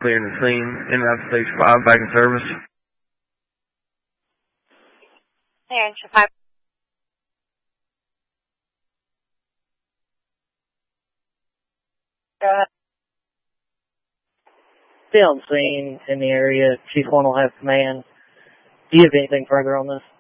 Clearing the scene. Indianapolis Stage 5 back in service. There, 5. Go ahead. Stay on scene in the area. Chief 1 will have command. Do you have anything further on this?